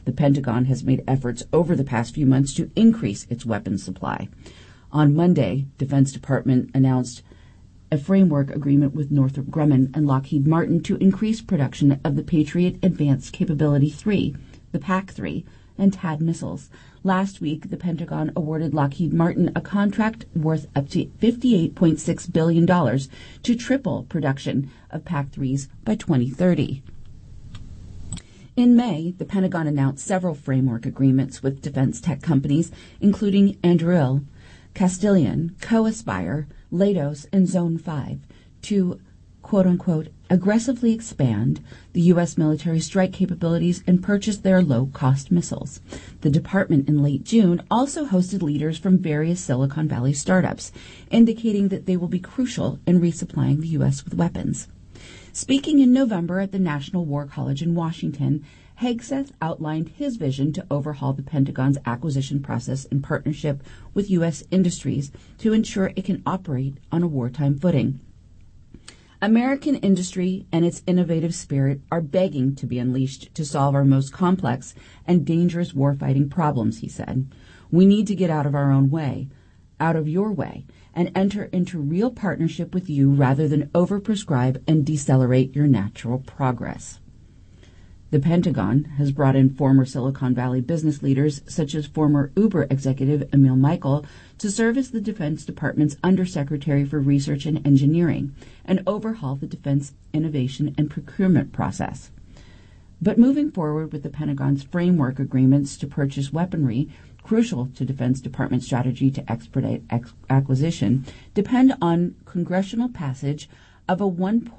The Pentagon has made efforts over the past few months to increase its weapons supply. On Monday, Defense Department announced a framework agreement with Northrop Grumman and Lockheed Martin to increase production of the Patriot Advanced Capability 3, the PAC-3, and THAAD missiles. Last week, the Pentagon awarded Lockheed Martin a contract worth up to $58.6 billion to triple production of PAC-3s by 2030. In May, the Pentagon announced several framework agreements with defense tech companies, including Anduril, Castillon, Co-Aspire, Leidos, and Zone 5, to, quote-unquote, aggressively expand the U.S. military strike capabilities and purchase their low-cost missiles. The department in late June also hosted leaders from various Silicon Valley startups, indicating that they will be crucial in resupplying the U.S. with weapons. Speaking in November at the National War College in Washington, Hegseth outlined his vision to overhaul the Pentagon's acquisition process in partnership with U.S. industries to ensure it can operate on a wartime footing. American industry and its innovative spirit are begging to be unleashed to solve our most complex and dangerous warfighting problems, he said. We need to get out of our own way, out of your way, and enter into real partnership with you rather than overprescribe and decelerate your natural progress. The Pentagon has brought in former Silicon Valley business leaders, such as former Uber executive Emil Michael, to serve as the Defense Department's Undersecretary for Research and Engineering and overhaul the defense innovation and procurement process. But moving forward with the Pentagon's framework agreements to purchase weaponry, crucial to Defense Department strategy to expedite acquisition, depend on congressional passage of a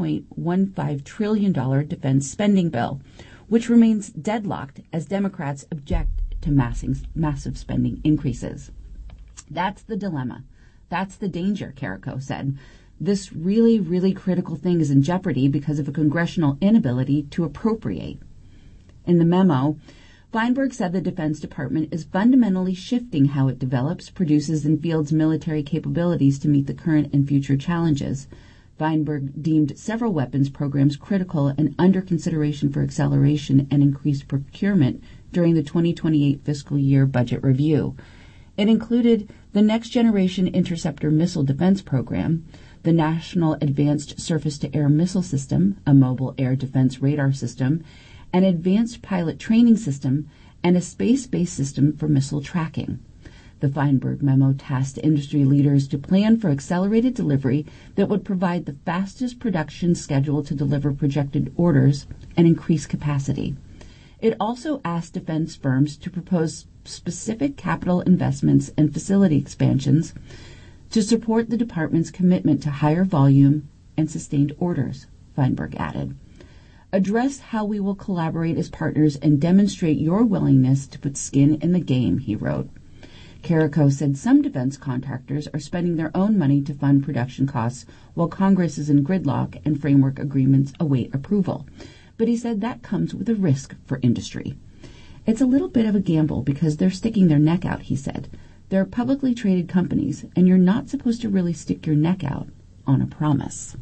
$1.15 trillion defense spending bill, which remains deadlocked as Democrats object to massive spending increases. That's the dilemma. That's the danger, Carrico said. This really, really critical thing is in jeopardy because of a congressional inability to appropriate. In the memo, Feinberg said the Defense Department is fundamentally shifting how it develops, produces, and fields military capabilities to meet the current and future challenges. Feinberg deemed several weapons programs critical and under consideration for acceleration and increased procurement during the 2028 fiscal year budget review. It included the Next Generation Interceptor Missile Defense Program, the National Advanced Surface-to-Air Missile System, a mobile air defense radar system, an advanced pilot training system, and a space-based system for missile tracking. The Feinberg memo tasked industry leaders to plan for accelerated delivery that would provide the fastest production schedule to deliver projected orders and increase capacity. It also asked defense firms to propose specific capital investments and facility expansions to support the department's commitment to higher volume and sustained orders, Feinberg added. Address how we will collaborate as partners and demonstrate your willingness to put skin in the game, he wrote. Carrico said some defense contractors are spending their own money to fund production costs while Congress is in gridlock and framework agreements await approval. But he said that comes with a risk for industry. It's a little bit of a gamble because they're sticking their neck out, he said. They're publicly traded companies, and you're not supposed to really stick your neck out on a promise.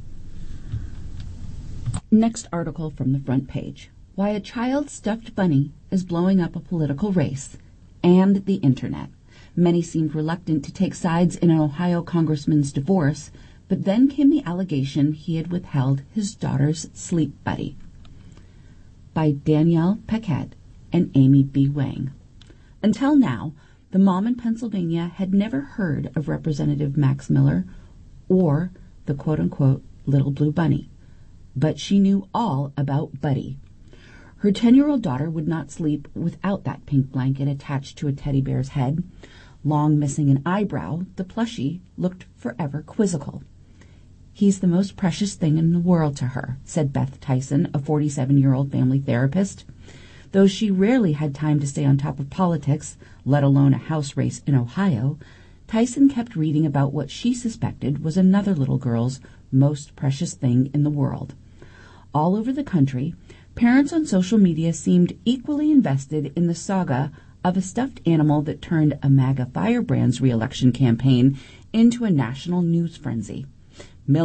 Next article from the front page. Why a child stuffed bunny is blowing up a political race and the Internet. Many seemed reluctant to take sides in an Ohio congressman's divorce, but then came the allegation he had withheld his daughter's sleep buddy. By Danielle Paquette and Amy B. Wang. Until now, the mom in Pennsylvania had never heard of Representative Max Miller or the quote-unquote little blue bunny, but she knew all about Buddy. Her 10-year-old daughter would not sleep without that pink blanket attached to a teddy bear's head. Long missing an eyebrow, the plushie looked forever quizzical. He's the most precious thing in the world to her, said Beth Tyson, a 47-year-old family therapist. Though she rarely had time to stay on top of politics, let alone a house race in Ohio, Tyson kept reading about what she suspected was another little girl's most precious thing in the world. All over the country, parents on social media seemed equally invested in the saga of a stuffed animal that turned a MAGA firebrand's re-election campaign into a national news frenzy. Miller,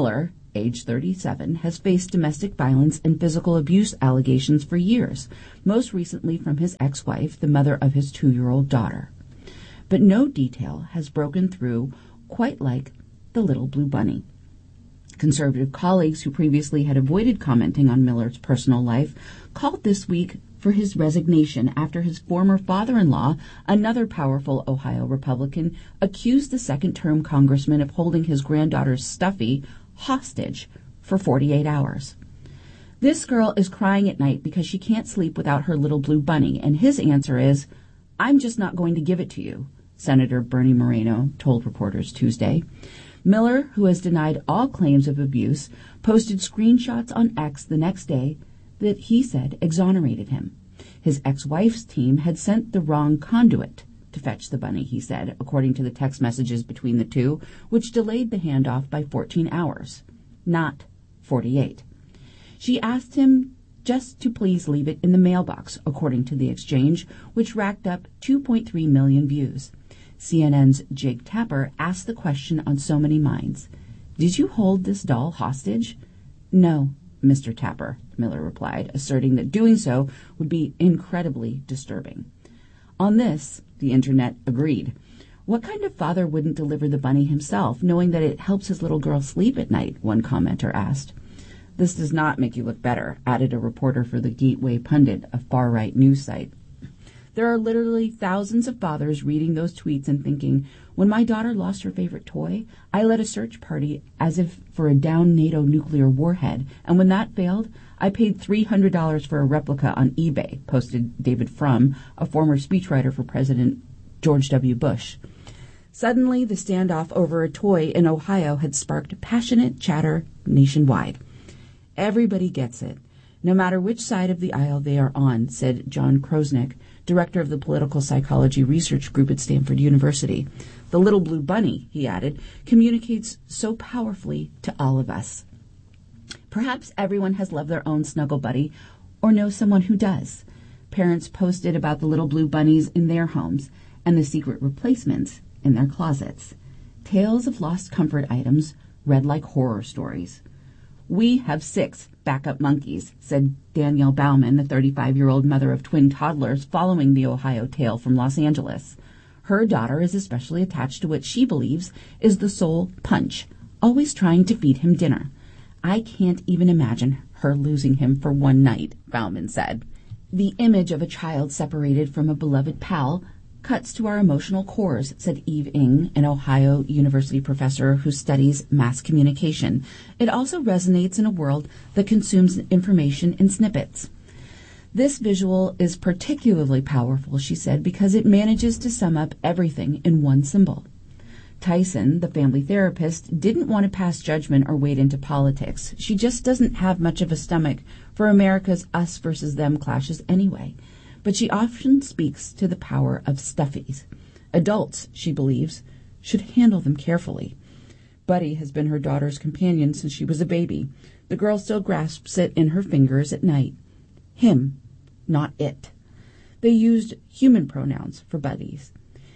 age 37, has faced domestic violence and physical abuse allegations for years, most recently from his ex-wife, the mother of his 2-year-old daughter. But no detail has broken through quite like the little blue bunny. Conservative colleagues who previously had avoided commenting on Miller's personal life called this week for his resignation after his former father-in-law, another powerful Ohio Republican, accused the second-term congressman of holding his granddaughter Stuffy hostage for 48 hours. This girl is crying at night because she can't sleep without her little blue bunny, and his answer is, "I'm just not going to give it to you," Senator Bernie Moreno told reporters Tuesday. Miller, who has denied all claims of abuse, posted screenshots on X the next day that he said exonerated him. His ex-wife's team had sent the wrong conduit to fetch the bunny, he said, according to the text messages between the two, which delayed the handoff by 14 hours, not 48. She asked him just to please leave it in the mailbox, according to the exchange, which racked up 2.3 million views. CNN's Jake Tapper asked the question on so many minds. "Did you hold this doll hostage?" "No, Mr. Tapper," Miller replied, asserting that doing so would be incredibly disturbing. On this, the internet agreed. What kind of father wouldn't deliver the bunny himself, knowing that it helps his little girl sleep at night? One commenter asked. "This does not make you look better," added a reporter for the Gateway Pundit, a far-right news site. There are literally thousands of fathers reading those tweets and thinking, "When my daughter lost her favorite toy, I led a search party as if for a downed NATO nuclear warhead, and when that failed, I paid $300 for a replica on eBay," posted David Frum, a former speechwriter for President George W. Bush. Suddenly, the standoff over a toy in Ohio had sparked passionate chatter nationwide. "Everybody gets it, no matter which side of the aisle they are on," said John Krosnick, director of the Political Psychology Research Group at Stanford University. "The little blue bunny," he added, "communicates so powerfully to all of us." Perhaps everyone has loved their own snuggle buddy or knows someone who does. Parents posted about the little blue bunnies in their homes and the secret replacements in their closets. Tales of lost comfort items read like horror stories. "We have 6 backup monkeys," said Danielle Bauman, the 35-year-old mother of twin toddlers following the Ohio tale from Los Angeles. Her daughter is especially attached to what she believes is the soul Punch, always trying to feed him dinner. "I can't even imagine her losing him for one night," Bauman said. "The image of a child separated from a beloved pal cuts to our emotional cores," said Eve Ng, an Ohio University professor who studies mass communication. "It also resonates in a world that consumes information in snippets." "This visual is particularly powerful," she said, because it manages to sum up everything in one symbol. Tyson, the family therapist, didn't want to pass judgment or wade into politics. She just doesn't have much of a stomach for America's us versus them clashes anyway. But she often speaks to the power of stuffies. Adults, she believes, should handle them carefully. Buddy has been her daughter's companion since she was a baby. The girl still grasps it in her fingers at night. Him, not it. They used human pronouns for buddies.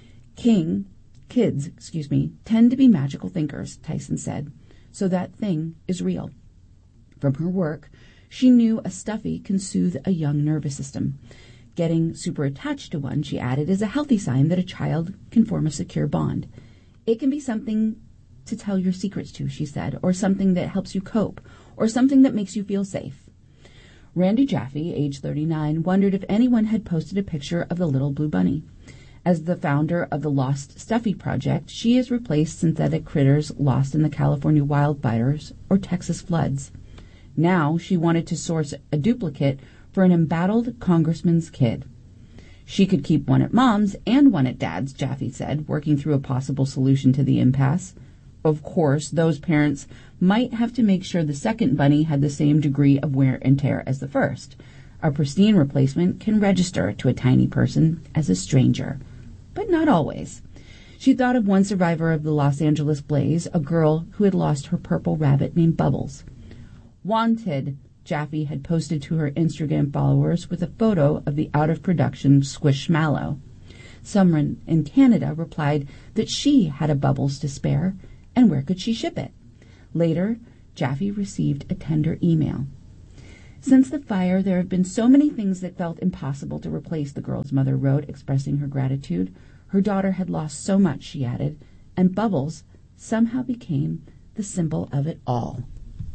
Kids tend to be magical thinkers, Tyson said, so that thing is real. From her work, she knew a stuffy can soothe a young nervous system. Getting super attached to one, she added, is a healthy sign that a child can form a secure bond. It can be something to tell your secrets to, she said, or something that helps you cope, or something that makes you feel safe. Randy Jaffe, age 39, wondered if anyone had posted a picture of the little blue bunny. As the founder of the Lost Stuffy Project, she has replaced synthetic critters lost in the California wildfires or Texas floods. Now she wanted to source a duplicate for an embattled congressman's kid. She could keep one at Mom's and one at Dad's, Jaffe said, working through a possible solution to the impasse. Of course, those parents might have to make sure the second bunny had the same degree of wear and tear as the first. A pristine replacement can register to a tiny person as a stranger, but not always. She thought of one survivor of the Los Angeles blaze, a girl who had lost her purple rabbit named Bubbles. Wanted, Jaffe had posted to her Instagram followers with a photo of the out-of-production Squishmallow. Someone in Canada replied that she had a Bubbles to spare, and where could she ship it? Later, Jaffe received a tender email. Since the fire, there have been so many things that felt impossible to replace, the girl's mother wrote, expressing her gratitude. Her daughter had lost so much, she added, and Bubbles somehow became the symbol of it all.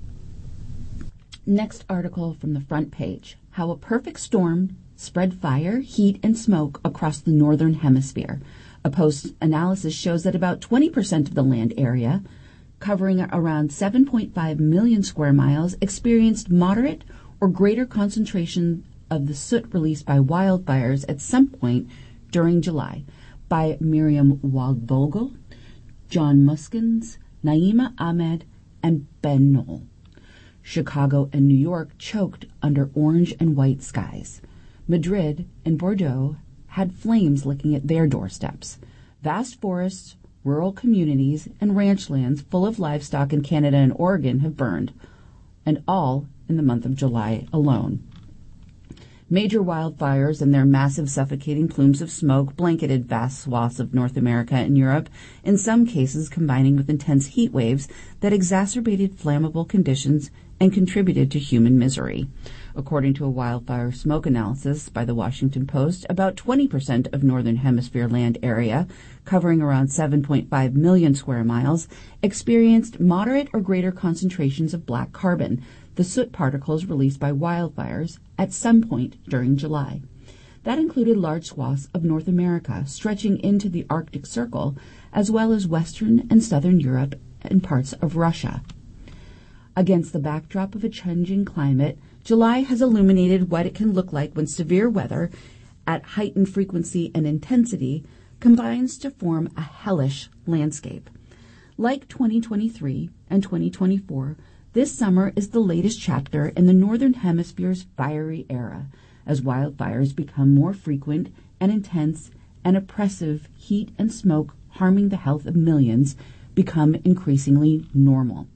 Next article from the front page: How a perfect storm spread fire, heat, and smoke across the northern hemisphere. A post-analysis shows that about 20% of the land area, covering around 7.5 million square miles, experienced moderate or greater concentration of the soot released by wildfires at some point during July, by Miriam Waldvogel, John Muskins, Naima Ahmed, and Ben Knoll. Chicago and New York choked under orange and white skies. Madrid and Bordeaux had flames licking at their doorsteps. Vast forests, rural communities, and ranch lands full of livestock in Canada and Oregon have burned, and all in the month of July alone. Major wildfires and their massive suffocating plumes of smoke blanketed vast swaths of North America and Europe, in some cases combining with intense heat waves that exacerbated flammable conditions and contributed to human misery. According to a wildfire smoke analysis by the Washington Post, about 20% of Northern Hemisphere land area, covering around 7.5 million square miles, experienced moderate or greater concentrations of black carbon, the soot particles released by wildfires, at some point during July. That included large swaths of North America, stretching into the Arctic Circle, as well as Western and Southern Europe and parts of Russia. Against the backdrop of a changing climate, July has illuminated what it can look like when severe weather, at heightened frequency and intensity, combines to form a hellish landscape. Like 2023 and 2024, this summer is the latest chapter in the Northern Hemisphere's fiery era, as wildfires become more frequent and intense, and oppressive heat and smoke harming the health of millions become increasingly normal.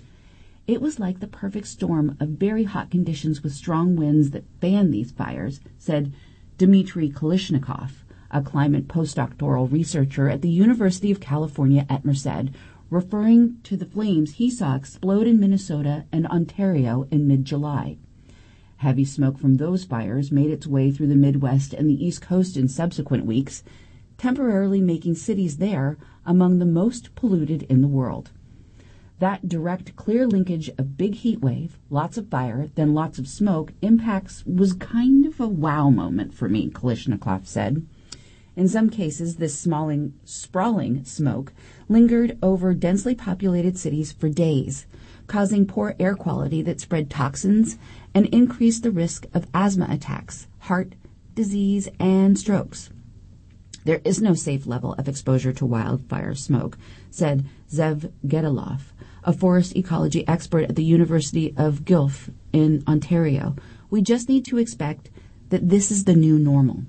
It was like the perfect storm of very hot conditions with strong winds that fanned these fires, said Dmitry Kalishnikov, a climate postdoctoral researcher at the University of California at Merced, referring to the flames he saw explode in Minnesota and Ontario in mid-July. Heavy smoke from those fires made its way through the Midwest and the East Coast in subsequent weeks, temporarily making cities there among the most polluted in the world. That direct, clear linkage of big heat wave, lots of fire, then lots of smoke impacts was kind of a wow moment for me, Kalishnikov said. In some cases, this sprawling smoke lingered over densely populated cities for days, causing poor air quality that spread toxins and increased the risk of asthma attacks, heart disease, and strokes. There is no safe level of exposure to wildfire smoke, said Zev Gedalov, a forest ecology expert at the University of Guelph in Ontario. We just need to expect that this is the new normal.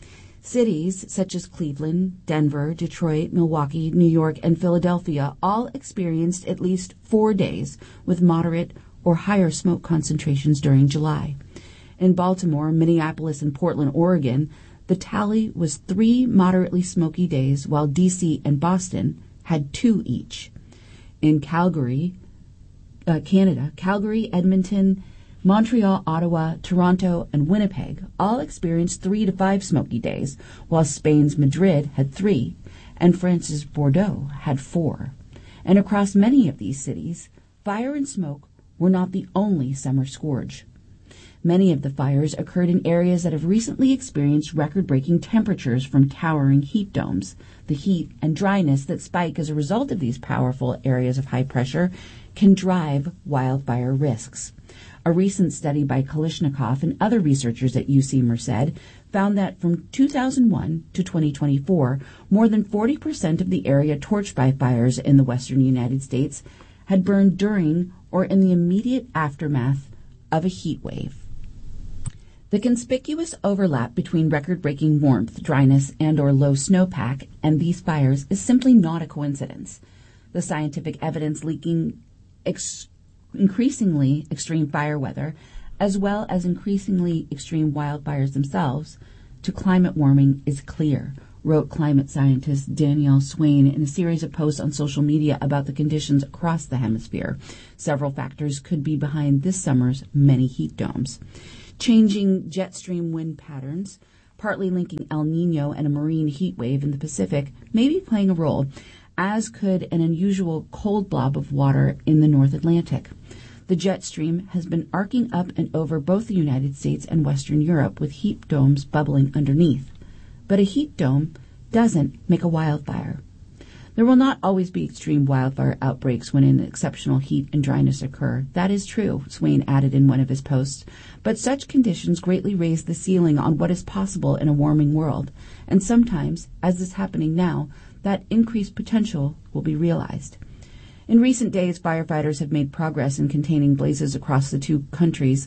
Cities such as Cleveland, Denver, Detroit, Milwaukee, New York, and Philadelphia all experienced at least 4 days with moderate or higher smoke concentrations during July. In Baltimore, Minneapolis, and Portland, Oregon, the tally was 3 moderately smoky days, while D.C. and Boston had 2 each. In Calgary, Canada, Calgary, Edmonton, Montreal, Ottawa, Toronto, and Winnipeg all experienced 3 to 5 smoky days, while Spain's Madrid had 3, and France's Bordeaux had 4. And across many of these cities, fire and smoke were not the only summer scourge. Many of the fires occurred in areas that have recently experienced record-breaking temperatures from towering heat domes. The heat and dryness that spike as a result of these powerful areas of high pressure can drive wildfire risks. A recent study by Kalishnikov and other researchers at UC Merced found that from 2001 to 2024, more than 40% of the area torched by fires in the western United States had burned during or in the immediate aftermath of a heat wave. The conspicuous overlap between record-breaking warmth, dryness, and/or low snowpack and these fires is simply not a coincidence. The scientific evidence linking increasingly extreme fire weather, as well as increasingly extreme wildfires themselves, to climate warming is clear. wrote climate scientist Danielle Swain in a series of posts on social media about the conditions across the hemisphere. Several factors could be behind this summer's many heat domes. Changing jet stream wind patterns, partly linking El Nino and a marine heat wave in the Pacific, may be playing a role, as could an unusual cold blob of water in the North Atlantic. The jet stream has been arcing up and over both the United States and Western Europe with heat domes bubbling underneath. But a heat dome doesn't make a wildfire. There will not always be extreme wildfire outbreaks when an exceptional heat and dryness occur. That is true, Swain added in one of his posts. But such conditions greatly raise the ceiling on what is possible in a warming world. And sometimes, as is happening now, that increased potential will be realized. In recent days, firefighters have made progress in containing blazes across the two countries.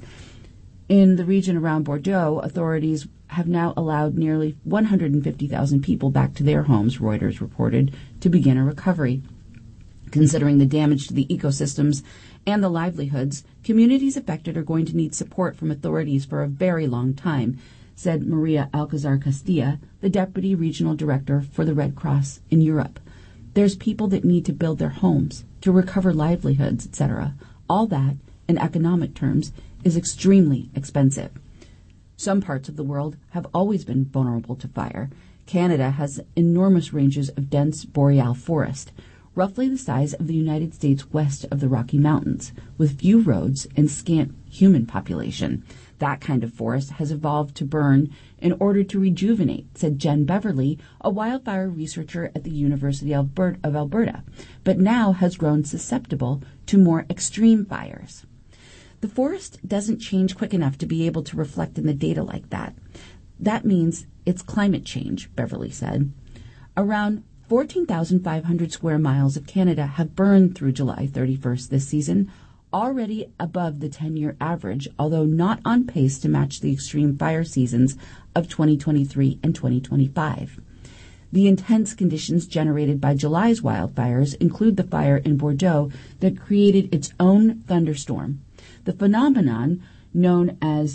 In the region around Bordeaux, authorities have now allowed nearly 150,000 people back to their homes, Reuters reported, to begin a recovery. Considering the damage to the ecosystems and the livelihoods, communities affected are going to need support from authorities for a very long time, said Maria Alcazar Castilla, the Deputy Regional Director for the Red Cross in Europe. There's people that need to build their homes, to recover livelihoods, etc. All that, in economic terms, is extremely expensive. Some parts of the world have always been vulnerable to fire. Canada has enormous ranges of dense boreal forest, roughly the size of the United States west of the Rocky Mountains, with few roads and scant human population. That kind of forest has evolved to burn in order to rejuvenate, said Jen Beverly, a wildfire researcher at the University of Alberta, but now has grown susceptible to more extreme fires. The forest doesn't change quick enough to be able to reflect in the data like that. That means it's climate change, Beverly said. Around 14,500 square miles of Canada have burned through July 31st this season, already above the 10-year average, although not on pace to match the extreme fire seasons of 2023 and 2025. The intense conditions generated by July's wildfires include the fire in Bordeaux that created its own thunderstorm. The phenomenon, known as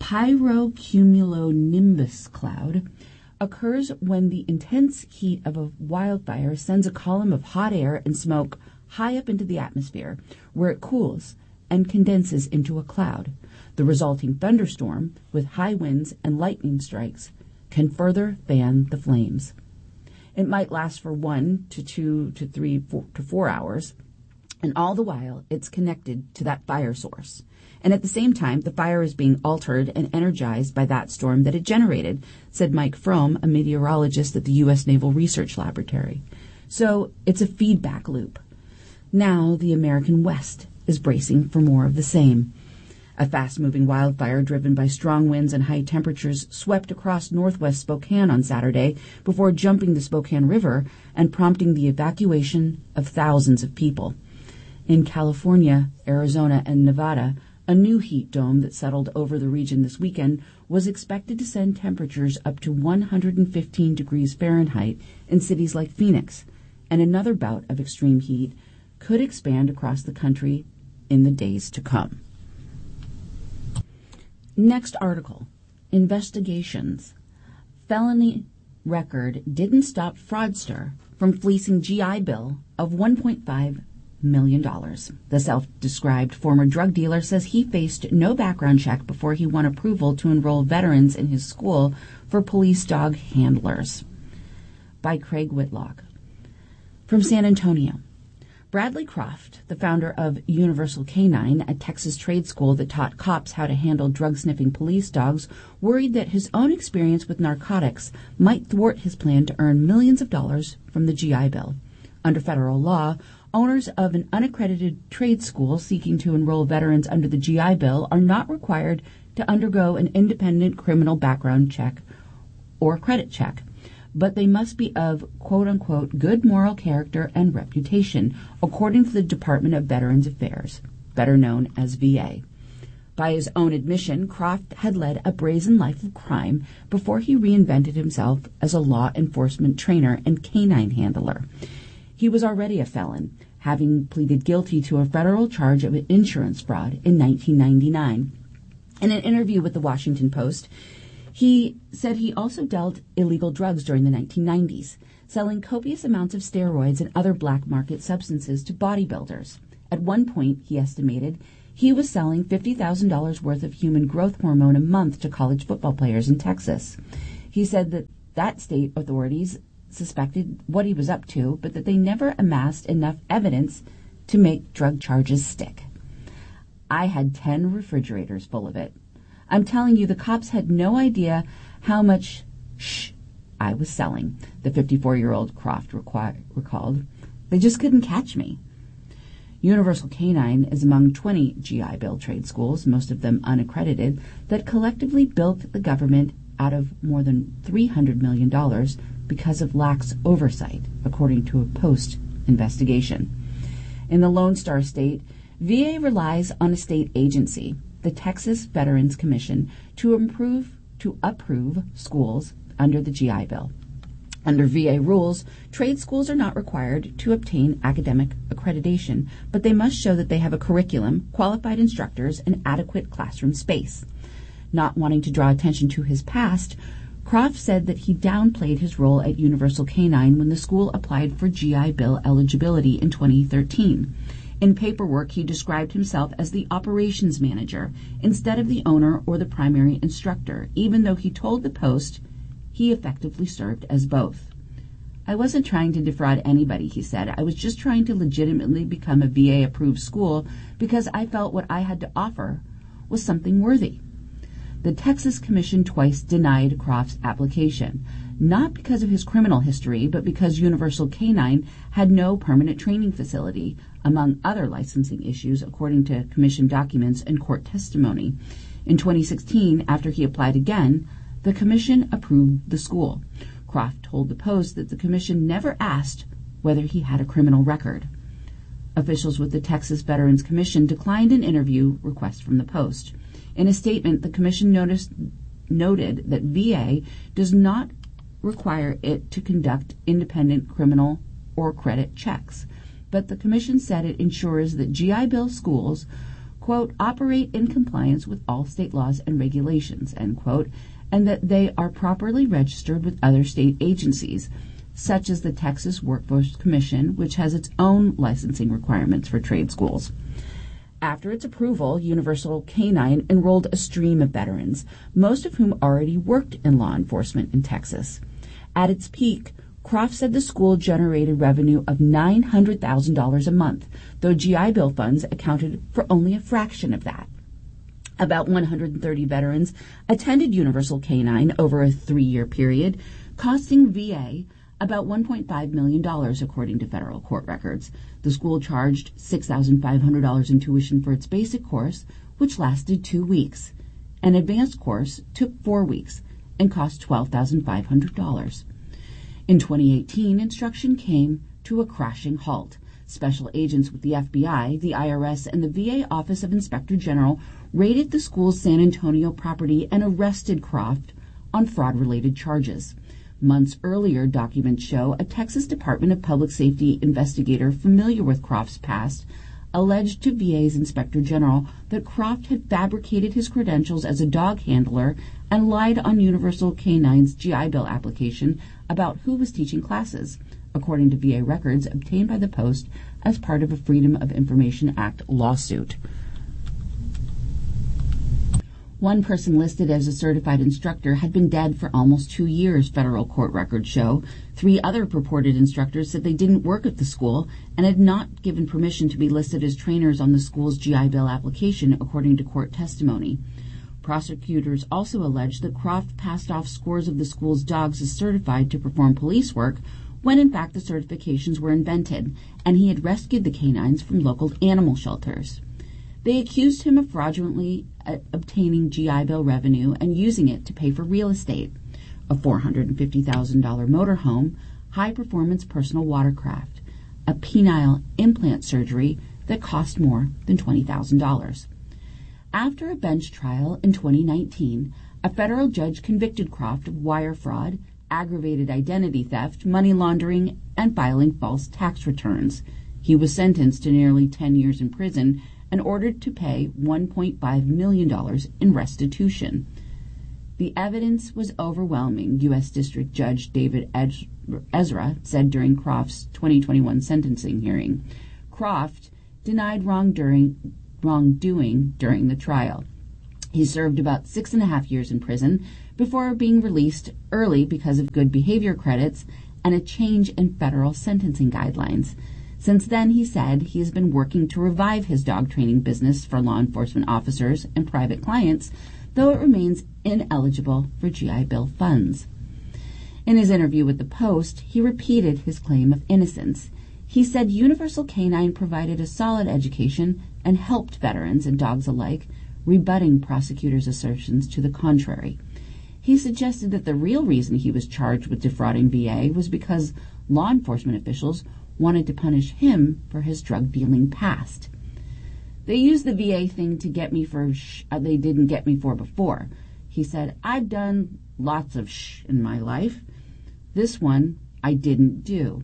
pyrocumulonimbus cloud, occurs when the intense heat of a wildfire sends a column of hot air and smoke high up into the atmosphere, where it cools and condenses into a cloud. The resulting thunderstorm, with high winds and lightning strikes, can further fan the flames. It might last for 1 to 2 to 3 to 4 hours, and all the while it's connected to that fire source. And at the same time, the fire is being altered and energized by that storm that it generated, said Mike Fromm, a meteorologist at the U.S. Naval Research Laboratory. So it's a feedback loop. Now the American West is bracing for more of the same. A fast-moving wildfire driven by strong winds and high temperatures swept across northwest Spokane on Saturday before jumping the Spokane River and prompting the evacuation of thousands of people. In California, Arizona, and Nevada, a new heat dome that settled over the region this weekend was expected to send temperatures up to 115 degrees Fahrenheit in cities like Phoenix, and another bout of extreme heat could expand across the country in the days to come. Next article, investigations. Felony record didn't stop fraudster from fleecing GI Bill of $1.5 million. The self-described former drug dealer says he faced no background check before he won approval to enroll veterans in his school for police dog handlers. By Craig Whitlock. From San Antonio. Bradley Croft, the founder of Universal Canine, a Texas trade school that taught cops how to handle drug-sniffing police dogs, worried that his own experience with narcotics might thwart his plan to earn millions of dollars from the GI Bill. Under federal law, owners of an unaccredited trade school seeking to enroll veterans under the GI Bill are not required to undergo an independent criminal background check or credit check, but they must be of, quote-unquote, good moral character and reputation, according to the Department of Veterans Affairs, better known as VA. By his own admission, Croft had led a brazen life of crime before he reinvented himself as a law enforcement trainer and canine handler. He was already a felon, having pleaded guilty to a federal charge of insurance fraud in 1999. In an interview with the Washington Post, He said he also dealt illegal drugs during the 1990s, selling copious amounts of steroids and other black market substances to bodybuilders. At one point, he estimated, he was selling $50,000 worth of human growth hormone a month to college football players in Texas. He said that state authorities suspected what he was up to, but that they never amassed enough evidence to make drug charges stick. I had 10 refrigerators full of it. I'm telling you, the cops had no idea how much I was selling, the 54-year-old Croft recalled. They just couldn't catch me. Universal Canine is among 20 GI Bill trade schools, most of them unaccredited, that collectively bilked the government out of more than $300 million because of lax oversight, according to a Post investigation. In the Lone Star State, VA relies on a state agency, the Texas Veterans Commission, to approve schools under the GI Bill. Under VA rules, trade schools are not required to obtain academic accreditation, but they must show that they have a curriculum, qualified instructors, and adequate classroom space. Not wanting to draw attention to his past, Croft said that he downplayed his role at Universal Canine when the school applied for GI Bill eligibility in 2013. In paperwork, he described himself as the operations manager instead of the owner or the primary instructor, even though he told the Post he effectively served as both. I wasn't trying to defraud anybody, he said. I was just trying to legitimately become a VA-approved school because I felt what I had to offer was something worthy. The Texas Commission twice denied Croft's application, not because of his criminal history, but because Universal Canine had no permanent training facility, among other licensing issues, according to Commission documents and court testimony. In 2016, after he applied again, the Commission approved the school. Croft told the Post that the Commission never asked whether he had a criminal record. Officials with the Texas Veterans Commission declined an interview request from the Post. In a statement, the Commission noted that VA does not require it to conduct independent criminal or credit checks, but the Commission said it ensures that GI Bill schools, quote, operate in compliance with all state laws and regulations, end quote, and that they are properly registered with other state agencies, such as the Texas Workforce Commission, which has its own licensing requirements for trade schools. After its approval, Universal Canine enrolled a stream of veterans, most of whom already worked in law enforcement in Texas. At its peak, Croft said the school generated revenue of $900,000 a month, though GI Bill funds accounted for only a fraction of that. About 130 veterans attended Universal Canine over a 3-year period, costing VA about $1.5 million, according to federal court records. The school charged $6,500 in tuition for its basic course, which lasted 2 weeks. An advanced course took 4 weeks and cost $12,500. In 2018, instruction came to a crashing halt. Special agents with the FBI, the IRS, and the VA Office of Inspector General raided the school's San Antonio property and arrested Croft on fraud-related charges. Months earlier, documents show a Texas Department of Public Safety investigator familiar with Croft's past alleged to VA's Inspector General that Croft had fabricated his credentials as a dog handler and lied on Universal Canine's GI Bill application about who was teaching classes, according to VA records obtained by the Post as part of a Freedom of Information Act lawsuit. One person listed as a certified instructor had been dead for almost 2 years, federal court records show. 3 other purported instructors said they didn't work at the school and had not given permission to be listed as trainers on the school's GI Bill application, according to court testimony. Prosecutors also alleged that Croft passed off scores of the school's dogs as certified to perform police work when in fact the certifications were invented, and he had rescued the canines from local animal shelters. They accused him of fraudulently obtaining GI Bill revenue and using it to pay for real estate, a $450,000 motorhome, high-performance personal watercraft, a penile implant surgery that cost more than $20,000. After a bench trial in 2019, a federal judge convicted Croft of wire fraud, aggravated identity theft, money laundering, and filing false tax returns. He was sentenced to nearly 10 years in prison and ordered to pay $1.5 million in restitution. The evidence was overwhelming, U.S. District Judge David Ezra said during Croft's 2021 sentencing hearing. Croft denied wrongdoing during the trial. He served about 6.5 years in prison before being released early because of good behavior credits and a change in federal sentencing guidelines. Since then, he said, he has been working to revive his dog training business for law enforcement officers and private clients, though it remains ineligible for GI Bill funds. In his interview with the Post, he repeated his claim of innocence. He said Universal Canine provided a solid education and helped veterans and dogs alike, rebutting prosecutors' assertions to the contrary. He suggested that the real reason he was charged with defrauding VA was because law enforcement officials wanted to punish him for his drug-dealing past. They used the VA thing to get me for they didn't get me for before. He said, I've done lots of in my life. This one I didn't do.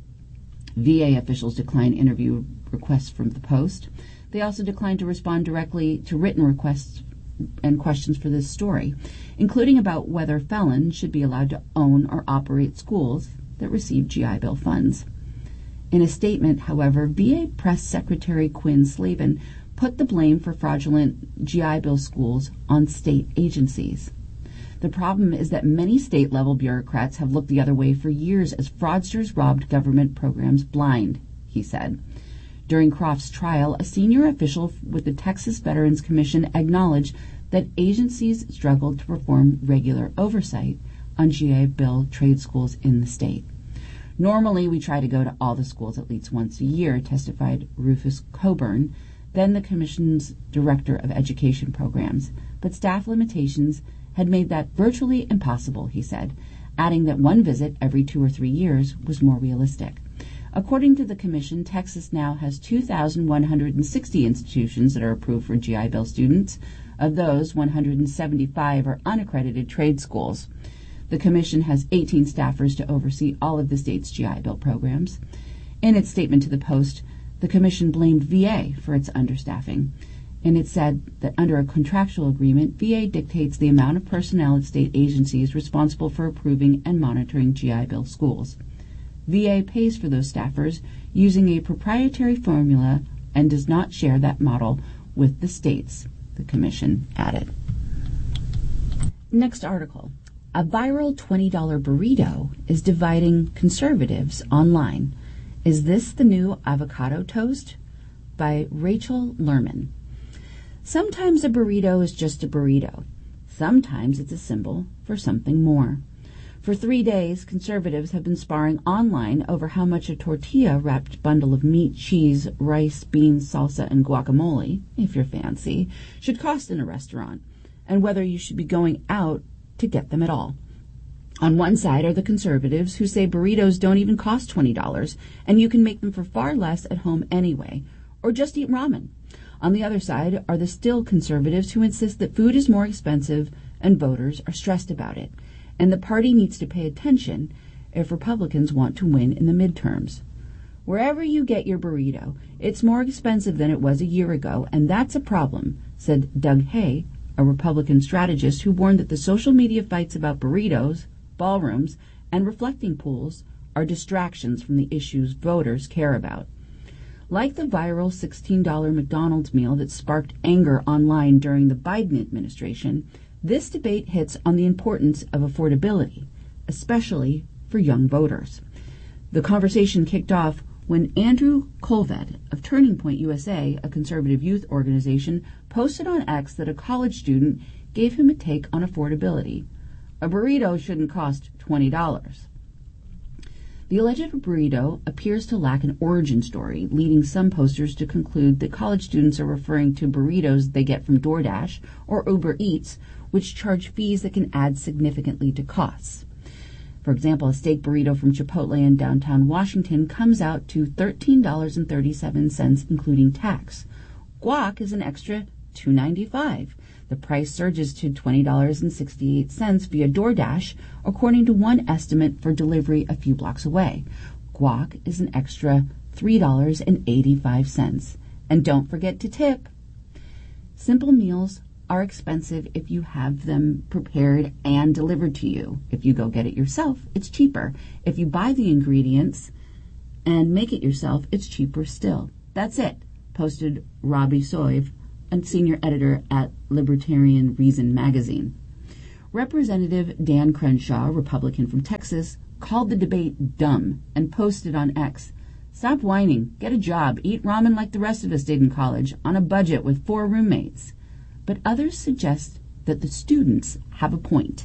VA officials declined interview requests from the Post. They also declined to respond directly to written requests and questions for this story, including about whether felons should be allowed to own or operate schools that receive GI Bill funds. In a statement, however, VA Press Secretary Quinn Slavin put the blame for fraudulent GI Bill schools on state agencies. The problem is that many state-level bureaucrats have looked the other way for years as fraudsters robbed government programs blind, he said. During Croft's trial, a senior official with the Texas Veterans Commission acknowledged that agencies struggled to perform regular oversight on GI Bill trade schools in the state. Normally, we try to go to all the schools at least once a year, testified Rufus Coburn, then the Commission's Director of Education Programs. But staff limitations had made that virtually impossible, he said, adding that one visit every 2 or 3 years was more realistic. According to the Commission, Texas now has 2,160 institutions that are approved for GI Bill students. Of those, 175 are unaccredited trade schools. The Commission has 18 staffers to oversee all of the state's GI Bill programs. In its statement to the Post, the Commission blamed VA for its understaffing, and it said that under a contractual agreement, VA dictates the amount of personnel at state agencies responsible for approving and monitoring GI Bill schools. VA pays for those staffers using a proprietary formula and does not share that model with the states, the Commission added. Next article. A viral $20 burrito is dividing conservatives online. Is this the new avocado toast? By Rachel Lerman. Sometimes a burrito is just a burrito. Sometimes it's a symbol for something more. For 3 days, conservatives have been sparring online over how much a tortilla-wrapped bundle of meat, cheese, rice, beans, salsa, and guacamole, if you're fancy, should cost in a restaurant, and whether you should be going out to get them at all. On one side are the conservatives who say burritos don't even cost $20, and you can make them for far less at home anyway, or just eat ramen. On the other side are the still conservatives who insist that food is more expensive and voters are stressed about it, and the party needs to pay attention if Republicans want to win in the midterms. Wherever you get your burrito, it's more expensive than it was a year ago, and that's a problem, said Doug Hay, a Republican strategist who warned that the social media fights about burritos, ballrooms, and reflecting pools are distractions from the issues voters care about. Like the viral $16 McDonald's meal that sparked anger online during the Biden administration, this debate hits on the importance of affordability, especially for young voters. The conversation kicked off when Andrew Colvett of Turning Point USA, a conservative youth organization, posted on X that a college student gave him a take on affordability. A burrito shouldn't cost $20. The alleged burrito appears to lack an origin story, leading some posters to conclude that college students are referring to burritos they get from DoorDash or Uber Eats, which charge fees that can add significantly to costs. For example, a steak burrito from Chipotle in downtown Washington comes out to $13.37, including tax. Guac is an extra $2.95. The price surges to $20.68 via DoorDash, according to one estimate for delivery a few blocks away. Guac is an extra $3.85. And don't forget to tip. Simple meals are expensive if you have them prepared and delivered to you. If you go get it yourself, it's cheaper. If you buy the ingredients and make it yourself, it's cheaper still. That's it, posted Robbie Soiv, a senior editor at Libertarian Reason magazine. Representative Dan Crenshaw, Republican from Texas, called the debate dumb and posted on X, "Stop whining, get a job, eat ramen like the rest of us did in college, on a budget with 4 roommates." But others suggest that the students have a point.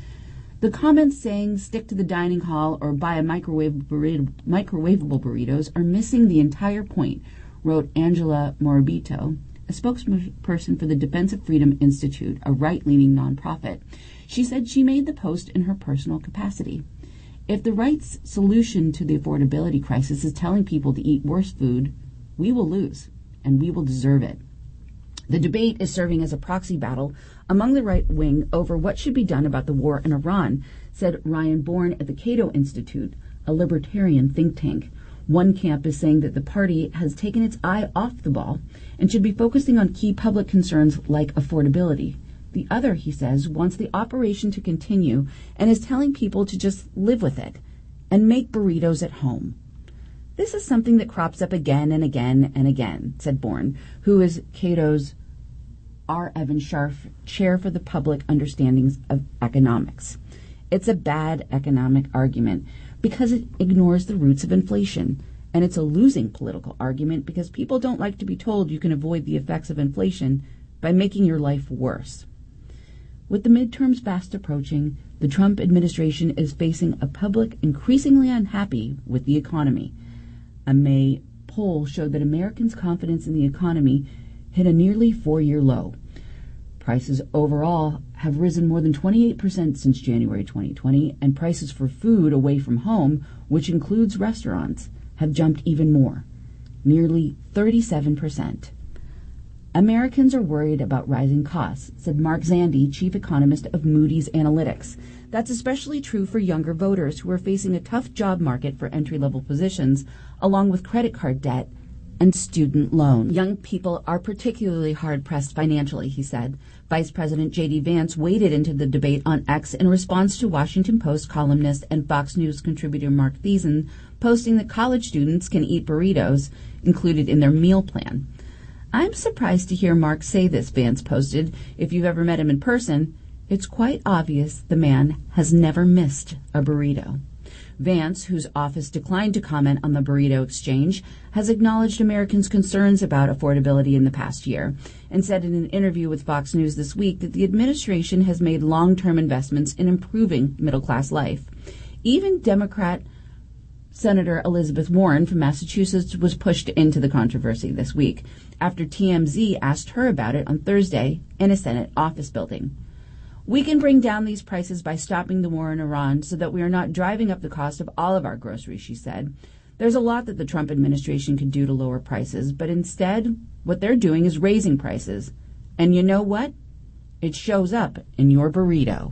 The comments saying stick to the dining hall or buy a microwavable burritos are missing the entire point, wrote Angela Morabito, a spokesperson for the Defense of Freedom Institute, a right-leaning nonprofit. She said she made the post in her personal capacity. If the right's solution to the affordability crisis is telling people to eat worse food, we will lose, and we will deserve it. The debate is serving as a proxy battle among the right wing over what should be done about the war in Iran, said Ryan Bourne at the Cato Institute, a libertarian think tank. One camp is saying that the party has taken its eye off the ball and should be focusing on key public concerns like affordability. The other, he says, wants the operation to continue and is telling people to just live with it and make burritos at home. This is something that crops up again and again and again, said Bourne, who is Cato's R. Evan Scharf Chair for the Public Understandings of Economics. It's a bad economic argument because it ignores the roots of inflation, and it's a losing political argument because people don't like to be told you can avoid the effects of inflation by making your life worse. With the midterms fast approaching, the Trump administration is facing a public increasingly unhappy with the economy. A May poll showed that Americans' confidence in the economy hit a nearly 4-year low. Prices overall have risen more than 28% since January 2020, and prices for food away from home, which includes restaurants, have jumped even more, nearly 37%. Americans are worried about rising costs, said Mark Zandi, chief economist of Moody's Analytics. That's especially true for younger voters who are facing a tough job market for entry-level positions, along with credit card debt and student loans. Young people are particularly hard-pressed financially, he said. Vice President J.D. Vance waded into the debate on X in response to Washington Post columnist and Fox News contributor Mark Thiessen posting that college students can eat burritos included in their meal plan. "I'm surprised to hear Mark say this," Vance posted. "If you've ever met him in person, it's quite obvious the man has never missed a burrito." Vance, whose office declined to comment on the burrito exchange, has acknowledged Americans' concerns about affordability in the past year and said in an interview with Fox News this week that the administration has made long-term investments in improving middle-class life. Even Democrat Senator Elizabeth Warren from Massachusetts was pushed into the controversy this week after TMZ asked her about it on Thursday in a Senate office building. "We can bring down these prices by stopping the war in Iran so that we are not driving up the cost of all of our groceries," she said. "There's a lot that the Trump administration could do to lower prices, but instead, what they're doing is raising prices. And you know what? It shows up in your burrito."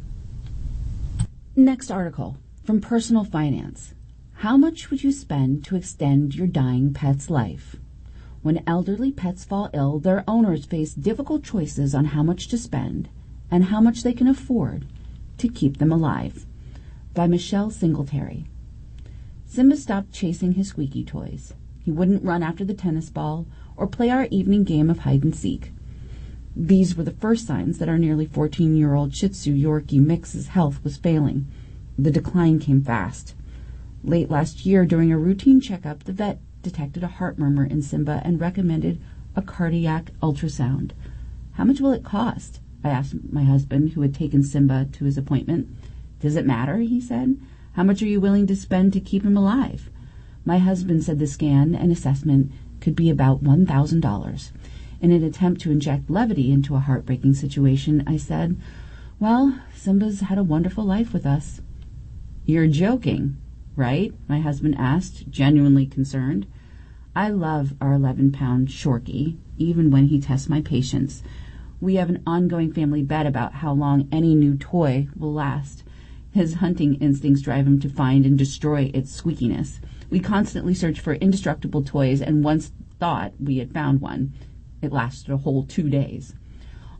Next article from Personal Finance. How much would you spend to extend your dying pet's life? When elderly pets fall ill, their owners face difficult choices on how much to spend and how much they can afford to keep them alive. By Michelle Singletary. Simba stopped chasing his squeaky toys. He wouldn't run after the tennis ball or play our evening game of hide and seek. These were the first signs that our nearly 14-year-old Shih Tzu Yorkie mix's health was failing. The decline came fast. Late last year, during a routine checkup, the vet detected a heart murmur in Simba and recommended a cardiac ultrasound. "How much will it cost?" I asked my husband, who had taken Simba to his appointment. "Does it matter?" he said. "How much are you willing to spend to keep him alive?" My husband said the scan and assessment could be about $1,000. In an attempt to inject levity into a heartbreaking situation, I said, "Well, Simba's had a wonderful life with us." "You're joking, right?" my husband asked, genuinely concerned. I love our 11-pound Shorkie, even when he tests my patience. We have an ongoing family bet about how long any new toy will last. His hunting instincts drive him to find and destroy its squeakiness. We constantly search for indestructible toys and once thought we had found one. It lasted a whole 2 days.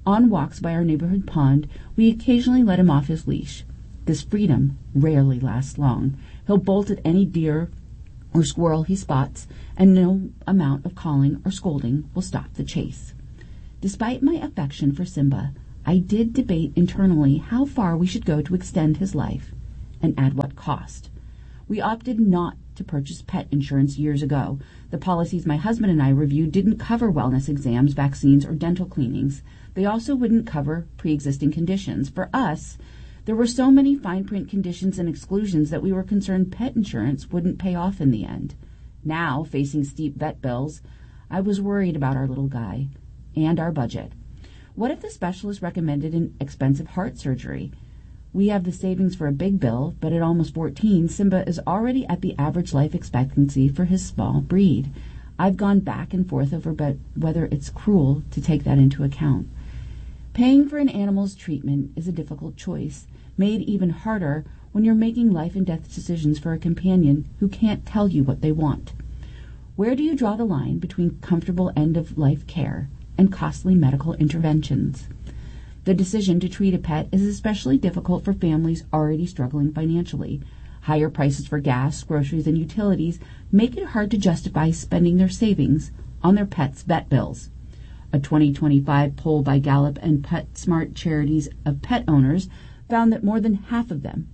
On walks by our neighborhood pond, we occasionally let him off his leash. This freedom rarely lasts long. He'll bolt at any deer or squirrel he spots, and no amount of calling or scolding will stop the chase. Despite my affection for Simba, I did debate internally how far we should go to extend his life, and at what cost. We opted not to purchase pet insurance years ago. The policies my husband and I reviewed didn't cover wellness exams, vaccines, or dental cleanings. They also wouldn't cover pre-existing conditions. For us, there were so many fine print conditions and exclusions that we were concerned pet insurance wouldn't pay off in the end. Now, facing steep vet bills, I was worried about our little guy and our budget. What if the specialist recommended an expensive heart surgery? We have the savings for a big bill, but at almost 14, Simba is already at the average life expectancy for his small breed. I've gone back and forth over whether it's cruel to take that into account. Paying for an animal's treatment is a difficult choice, made even harder when you're making life and death decisions for a companion who can't tell you what they want. Where do you draw the line between comfortable end-of-life care and costly medical interventions? The decision to treat a pet is especially difficult for families already struggling financially. Higher prices for gas, groceries, and utilities make it hard to justify spending their savings on their pets' vet bills. A 2025 poll by Gallup and PetSmart charities of pet owners found that more than half of them,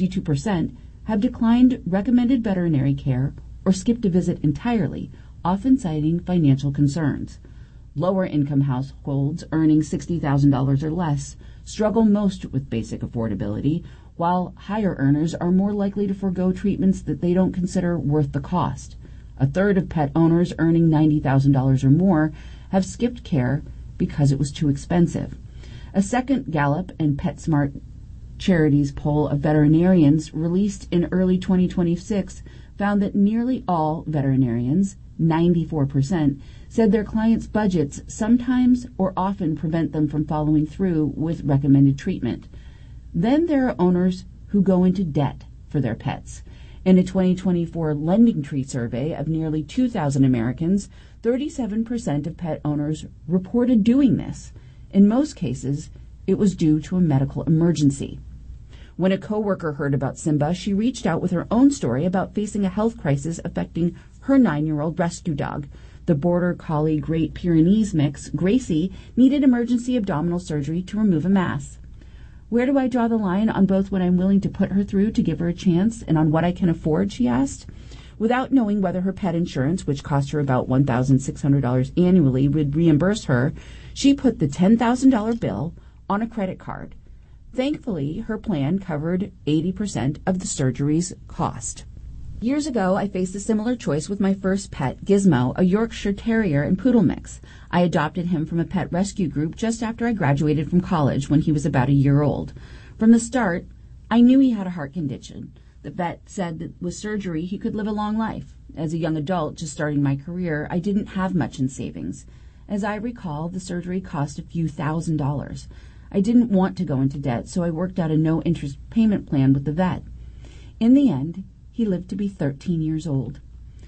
52%, have declined recommended veterinary care or skipped a visit entirely, often citing financial concerns. Lower-income households earning $60,000 or less struggle most with basic affordability, while higher earners are more likely to forego treatments that they don't consider worth the cost. A third of pet owners earning $90,000 or more have skipped care because it was too expensive. A second Gallup and PetSmart charities poll of veterinarians released in early 2026 found that nearly all veterinarians, 94%, said their clients' budgets sometimes or often prevent them from following through with recommended treatment. Then there are owners who go into debt for their pets. In a 2024 Lending Tree survey of nearly 2,000 Americans, 37% of pet owners reported doing this. In most cases, it was due to a medical emergency. When a coworker heard about Simba, she reached out with her own story about facing a health crisis affecting her 9-year-old rescue dog. The Border Collie Great Pyrenees mix, Gracie, needed emergency abdominal surgery to remove a mass. Where do I draw the line on both what I'm willing to put her through to give her a chance and on what I can afford, she asked. Without knowing whether her pet insurance, which cost her about $1,600 annually, would reimburse her, she put the $10,000 bill on a credit card. Thankfully, her plan covered 80% of the surgery's cost. Years ago, I faced a similar choice with my first pet, Gizmo, a Yorkshire Terrier and Poodle mix. I adopted him from a pet rescue group just after I graduated from college when he was about a year old. From the start, I knew he had a heart condition. The vet said that with surgery, he could live a long life. As a young adult just starting my career, I didn't have much in savings. As I recall, the surgery cost a few $1,000s. I didn't want to go into debt, so I worked out a no-interest payment plan with the vet. In the end, he lived to be 13 years old.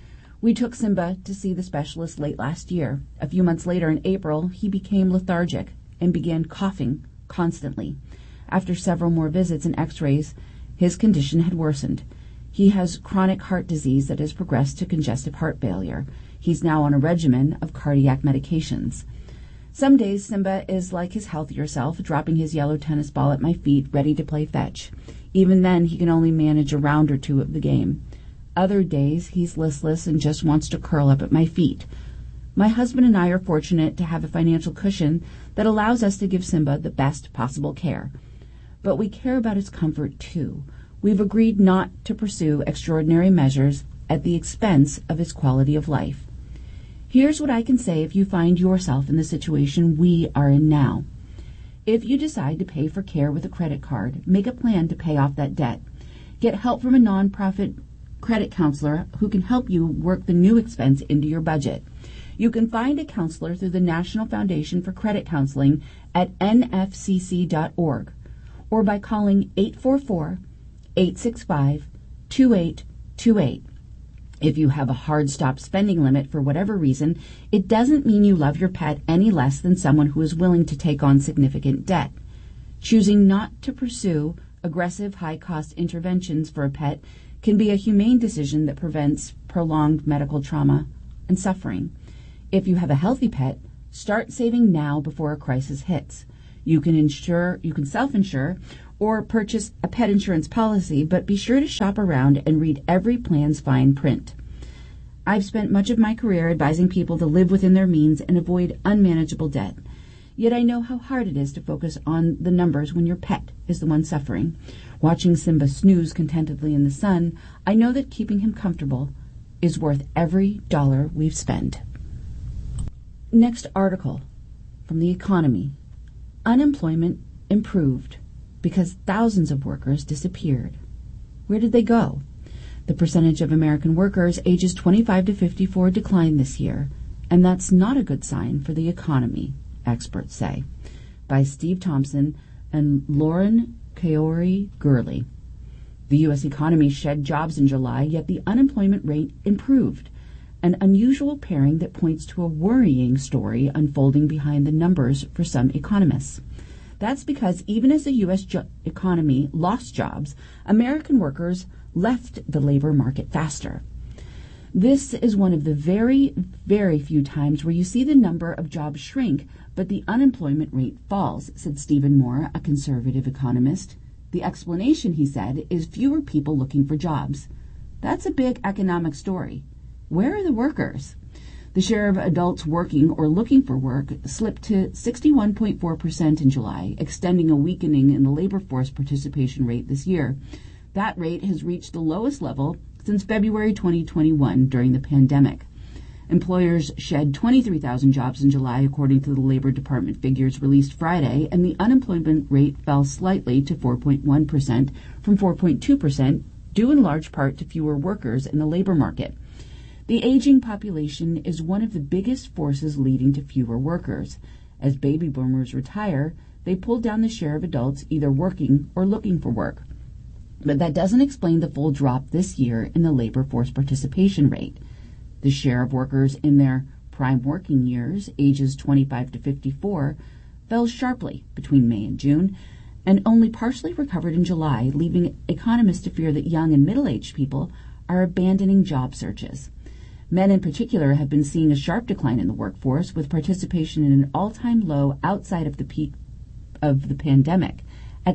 We took Simba to see the specialist late last year. A few months later, in April, he became lethargic and began coughing constantly. After several more visits and x-rays, his condition had worsened. He has chronic heart disease that has progressed to congestive heart failure. He's now on a regimen of cardiac medications. Some days, Simba is like his healthier self, dropping his yellow tennis ball at my feet, ready to play fetch. Even then, he can only manage a round or two of the game. Other days, he's listless and just wants to curl up at my feet. My husband and I are fortunate to have a financial cushion that allows us to give Simba the best possible care. But we care about his comfort, too. We've agreed not to pursue extraordinary measures at the expense of his quality of life. Here's what I can say if you find yourself in the situation we are in now. If you decide to pay for care with a credit card, make a plan to pay off that debt. Get help from a nonprofit credit counselor who can help you work the new expense into your budget. You can find a counselor through the National Foundation for Credit Counseling at nfcc.org or by calling 844-865-2828. If you have a hard stop spending limit for whatever reason, it doesn't mean you love your pet any less than someone who is willing to take on significant debt. Choosing not to pursue aggressive high-cost interventions for a pet can be a humane decision that prevents prolonged medical trauma and suffering. If you have a healthy pet, start saving now before a crisis hits. You can self-insure or purchase a pet insurance policy, but be sure to shop around and read every plan's fine print. I've spent much of my career advising people to live within their means and avoid unmanageable debt. Yet I know how hard it is to focus on the numbers when your pet is the one suffering. Watching Simba snooze contentedly in the sun, I know that keeping him comfortable is worth every dollar we've spent. Next article from The Economy. Unemployment improved because thousands of workers disappeared. Where did they go? The percentage of American workers ages 25 to 54 declined this year, and that's not a good sign for the economy, experts say. By Steve Thompson and Lauren Kaori-Gurley. The U.S. economy shed jobs in July, yet the unemployment rate improved, an unusual pairing that points to a worrying story unfolding behind the numbers for some economists. That's because even as the U.S. economy lost jobs, American workers left the labor market faster. This is one of the very, very few times where you see the number of jobs shrink, but the unemployment rate falls, said Stephen Moore, a conservative economist. The explanation, he said, is fewer people looking for jobs. That's a big economic story. Where are the workers? The share of adults working or looking for work slipped to 61.4% in July, extending a weakening in the labor force participation rate this year. That rate has reached the lowest level since February 2021 during the pandemic. Employers shed 23,000 jobs in July, according to the Labor Department figures released Friday, and the unemployment rate fell slightly to 4.1% from 4.2%, due in large part to fewer workers in the labor market. The aging population is one of the biggest forces leading to fewer workers. As baby boomers retire, they pull down the share of adults either working or looking for work. But that doesn't explain the full drop this year in the labor force participation rate. The share of workers in their prime working years, ages 25 to 54, fell sharply between May and June, and only partially recovered in July, leaving economists to fear that young and middle-aged people are abandoning job searches. Men in particular have been seeing a sharp decline in the workforce, with participation in an all-time low outside of the peak of the pandemic at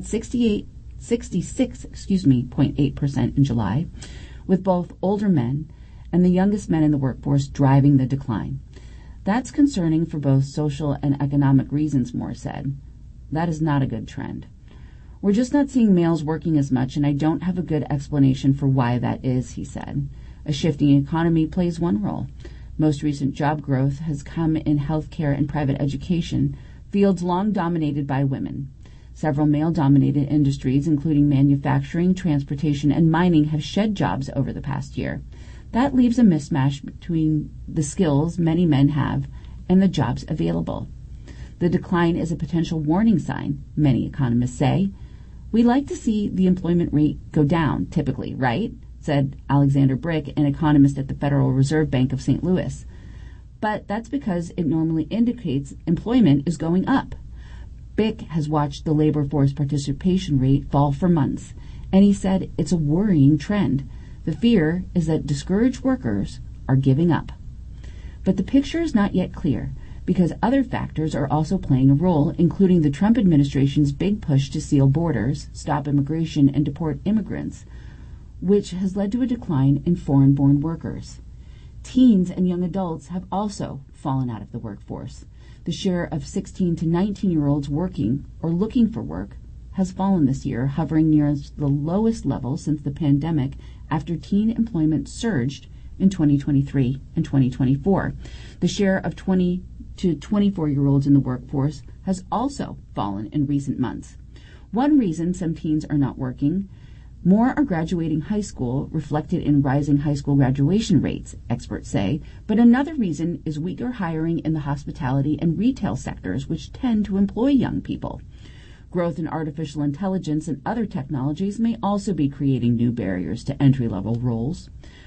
66.8% in July, with both older men and the youngest men in the workforce driving the decline. That's concerning for both social and economic reasons, Moore said. That is not a good trend. We're just not seeing males working as much, and I don't have a good explanation for why that is, he said. A shifting economy plays one role. Most recent job growth has come in healthcare and private education, fields long dominated by women. Several male-dominated industries, including manufacturing, transportation, and mining, have shed jobs over the past year. That leaves a mismatch between the skills many men have and the jobs available. The decline is a potential warning sign, many economists say. We like to see the employment rate go down, typically, right? Said Alexander Brick, an economist at the Federal Reserve Bank of St. Louis. But that's because it normally indicates employment is going up. Brick has watched the labor force participation rate fall for months, and he said it's a worrying trend. The fear is that discouraged workers are giving up. But the picture is not yet clear, because other factors are also playing a role, including the Trump administration's big push to seal borders, stop immigration, and deport immigrants, which has led to a decline in foreign-born workers. Teens and young adults have also fallen out of the workforce. The share of 16 to 19-year-olds working or looking for work has fallen this year, hovering near the lowest level since the pandemic after teen employment surged in 2023 and 2024. The share of 20 to 24-year-olds in the workforce has also fallen in recent months. One reason some teens are not working: more are graduating high school, reflected in rising high school graduation rates, experts say, but another reason is weaker hiring in the hospitality and retail sectors, which tend to employ young people. Growth in artificial intelligence and other technologies may also be creating new barriers to entry-level roles.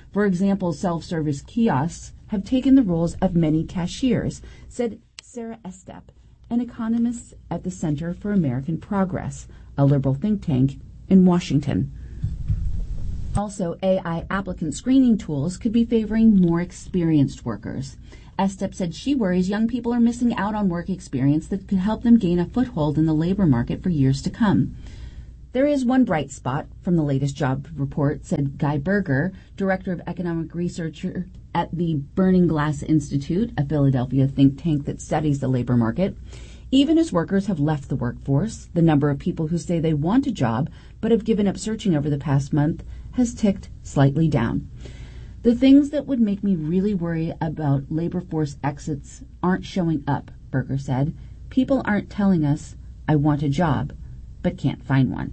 For example, self-service kiosks have taken the roles of many cashiers, said Sarah Estep, an economist at the Center for American Progress, a liberal think tank in Washington. Also, AI applicant screening tools could be favoring more experienced workers. Estep said she worries young people are missing out on work experience that could help them gain a foothold in the labor market for years to come. There is one bright spot from the latest job report, said Guy Berger, Director of Economic Research at the Burning Glass Institute, a Philadelphia think tank that studies the labor market. Even as workers have left the workforce, the number of people who say they want a job but have given up searching over the past month has ticked slightly down. The things that would make me really worry about labor force exits aren't showing up, Berger said. People aren't telling us, I want a job, but can't find one.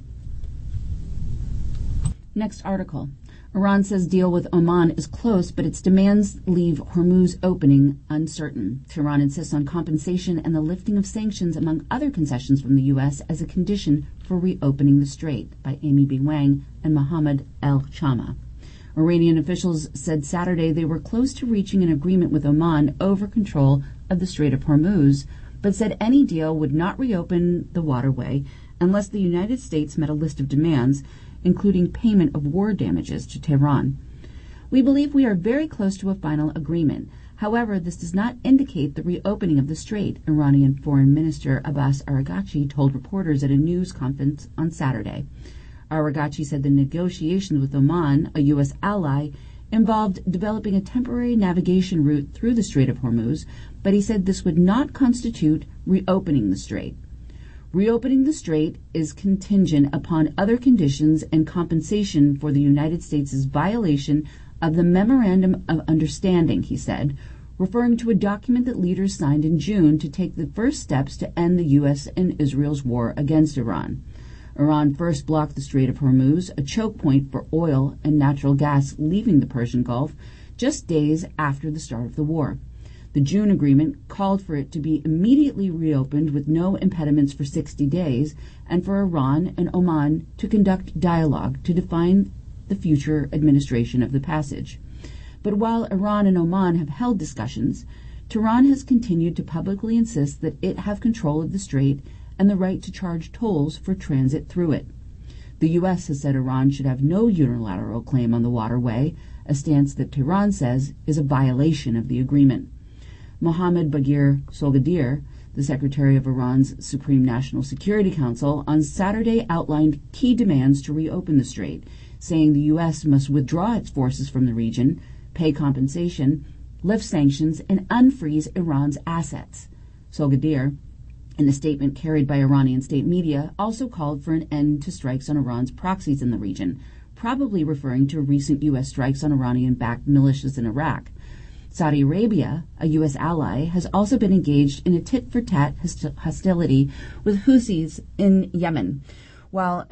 Next article. Iran says deal with Oman is close, but its demands leave Hormuz opening uncertain. Tehran insists on compensation and the lifting of sanctions, among other concessions from the U.S., as a condition for reopening the strait, by Amy B. Wang and Mohammed El-Chama. Iranian officials said Saturday they were close to reaching an agreement with Oman over control of the Strait of Hormuz, but said any deal would not reopen the waterway unless the United States met a list of demands, including payment of war damages to Tehran. We believe we are very close to a final agreement. However, this does not indicate the reopening of the strait, Iranian Foreign Minister Abbas Araghchi told reporters at a news conference on Saturday. Araghchi said the negotiations with Oman, a U.S. ally, involved developing a temporary navigation route through the Strait of Hormuz, but he said this would not constitute reopening the strait. Reopening the strait is contingent upon other conditions and compensation for the United States' violation of the Memorandum of Understanding, he said, referring to a document that leaders signed in June to take the first steps to end the U.S. and Israel's war against Iran. Iran first blocked the Strait of Hormuz, a choke point for oil and natural gas leaving the Persian Gulf, just days after the start of the war. The June agreement called for it to be immediately reopened with no impediments for 60 days, and for Iran and Oman to conduct dialogue to define the future administration of the passage. But while Iran and Oman have held discussions, Tehran has continued to publicly insist that it have control of the strait and the right to charge tolls for transit through it. The U.S. has said Iran should have no unilateral claim on the waterway, a stance that Tehran says is a violation of the agreement. Mohammad Bagher Solgadir, the secretary of Iran's Supreme National Security Council, on Saturday outlined key demands to reopen the strait, saying the U.S. must withdraw its forces from the region, pay compensation, lift sanctions, and unfreeze Iran's assets. Solgadir, in a statement carried by Iranian state media, also called for an end to strikes on Iran's proxies in the region, probably referring to recent U.S. strikes on Iranian-backed militias in Iraq. Saudi Arabia, a U.S. ally, has also been engaged in a tit-for-tat hostility with Houthis in Yemen, while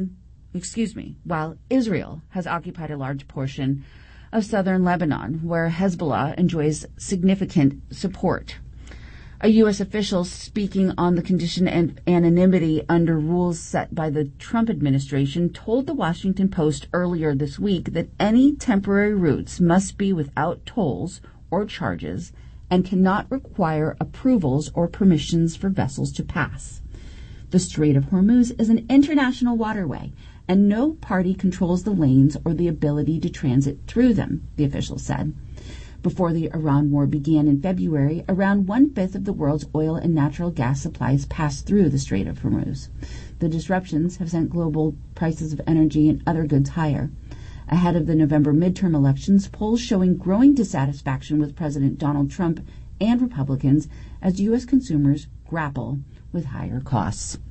Israel has occupied a large portion of southern Lebanon, where Hezbollah enjoys significant support. A U.S. official speaking on the condition of anonymity under rules set by the Trump administration told the Washington Post earlier this week that any temporary routes must be without tolls or charges and cannot require approvals or permissions for vessels to pass. The Strait of Hormuz is an international waterway, and no party controls the lanes or the ability to transit through them, the official said. Before the Iran war began in February, around 1/5 of the world's oil and natural gas supplies passed through the Strait of Hormuz. The disruptions have sent global prices of energy and other goods higher. Ahead of the November midterm elections, polls showing growing dissatisfaction with President Donald Trump and Republicans as U.S. consumers grapple with higher costs.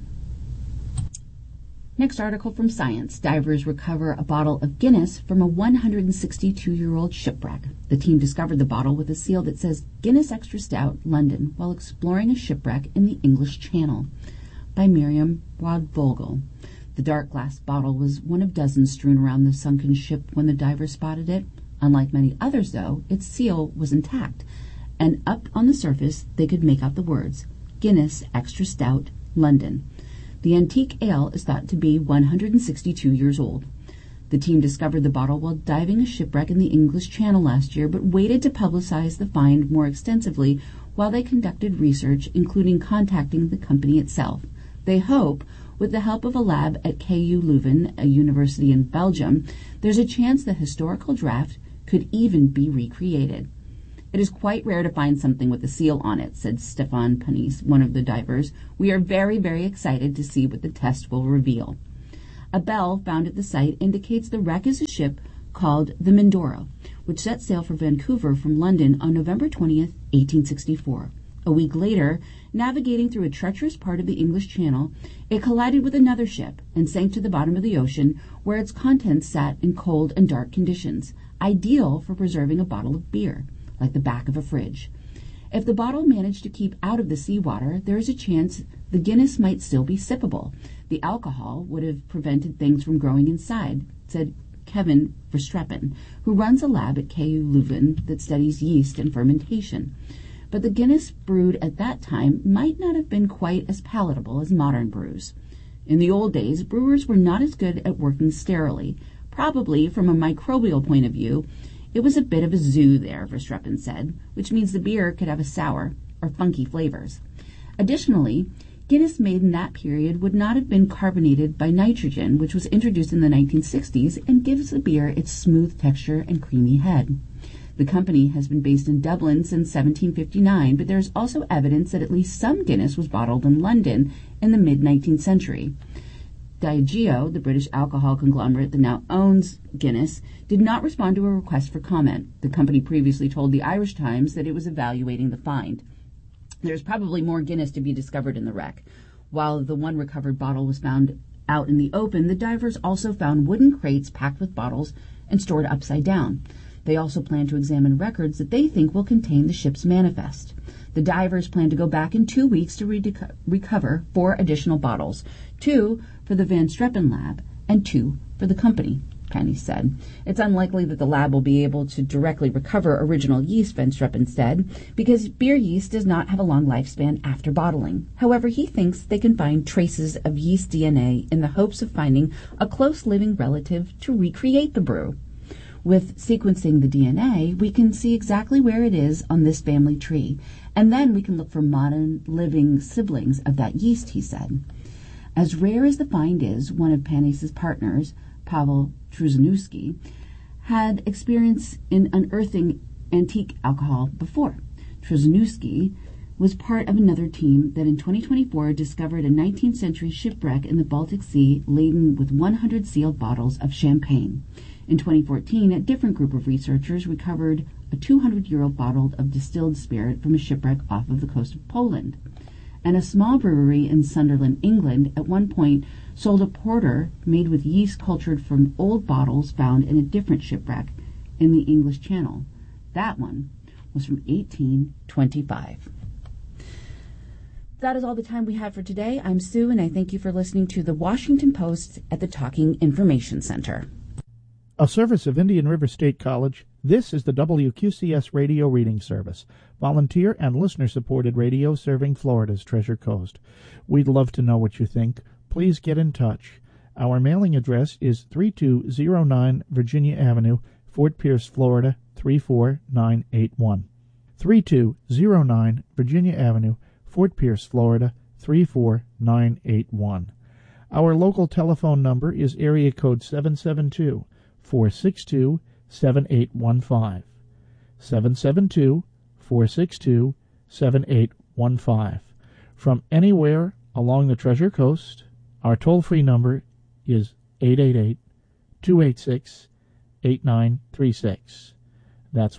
Next article from Science. Divers recover a bottle of Guinness from a 162-year-old shipwreck. The team discovered the bottle with a seal that says Guinness Extra Stout, London, while exploring a shipwreck in the English Channel. By Miriam Wadvogel. The dark glass bottle was one of dozens strewn around the sunken ship when the divers spotted it. Unlike many others, though, its seal was intact, and up on the surface they could make out the words, Guinness Extra Stout, London. The antique ale is thought to be 162 years old. The team discovered the bottle while diving a shipwreck in the English Channel last year, but waited to publicize the find more extensively while they conducted research, including contacting the company itself. They hope, with the help of a lab at KU Leuven, a university in Belgium, there's a chance the historical draft could even be recreated. It is quite rare to find something with a seal on it, said Stefan Panis, one of the divers. We are very, very excited to see what the test will reveal. A bell found at the site indicates the wreck is a ship called the Mindoro, which set sail for Vancouver from London on November 20th, 1864. A week later, navigating through a treacherous part of the English Channel, it collided with another ship and sank to the bottom of the ocean, where its contents sat in cold and dark conditions, ideal for preserving a bottle of beer, like the back of a fridge. If the bottle managed to keep out of the seawater, there is a chance the Guinness might still be sippable. The alcohol would have prevented things from growing inside, said Kevin Verstreppen, who runs a lab at KU Leuven that studies yeast and fermentation. But the Guinness brewed at that time might not have been quite as palatable as modern brews. In the old days, brewers were not as good at working sterilely. Probably, from a microbial point of view, it was a bit of a zoo there, Verstreppen said, which means the beer could have a sour or funky flavors. Additionally, Guinness made in that period would not have been carbonated by nitrogen, which was introduced in the 1960s and gives the beer its smooth texture and creamy head. The company has been based in Dublin since 1759, but there is also evidence that at least some Guinness was bottled in London in the mid-19th century. Diageo, the British alcohol conglomerate that now owns Guinness, did not respond to a request for comment. The company previously told the Irish Times that it was evaluating the find. There's probably more Guinness to be discovered in the wreck. While the one recovered bottle was found out in the open, the divers also found wooden crates packed with bottles and stored upside down. They also plan to examine records that they think will contain the ship's manifest. The divers plan to go back in 2 weeks to recover 4 additional bottles, 2 for the Van Streppen lab and 2 for the company, Penny said. It's unlikely that the lab will be able to directly recover original yeast, Van Streppen said, because beer yeast does not have a long lifespan after bottling. However, he thinks they can find traces of yeast DNA in the hopes of finding a close living relative to recreate the brew. With sequencing the DNA, we can see exactly where it is on this family tree, and then we can look for modern living siblings of that yeast, he said. As rare as the find is, one of Panis's partners, Pavel Trzynowski, had experience in unearthing antique alcohol before. Trzynowski was part of another team that in 2024 discovered a 19th century shipwreck in the Baltic Sea laden with 100 sealed bottles of champagne. In 2014, a different group of researchers recovered a 200-year-old bottle of distilled spirit from a shipwreck off of the coast of Poland. And a small brewery in Sunderland, England, at one point sold a porter made with yeast cultured from old bottles found in a different shipwreck in the English Channel. That one was from 1825. That is all the time we have for today. I'm Sue, and I thank you for listening to the Washington Post at the Talking Information Center. A service of Indian River State College, this is the WQCS Radio Reading Service, volunteer and listener-supported radio serving Florida's Treasure Coast. We'd love to know what you think. Please get in touch. Our mailing address is 3209 Virginia Avenue, Fort Pierce, Florida, 34981. 3209 Virginia Avenue, Fort Pierce, Florida, 34981. Our local telephone number is area code 772-462-7815. 772-462-7815. From anywhere along the Treasure Coast, our toll-free number is 888-286-8936. That's